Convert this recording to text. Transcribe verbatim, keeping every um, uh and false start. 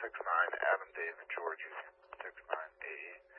six nine, Adam Dave, George, six nine eight eight.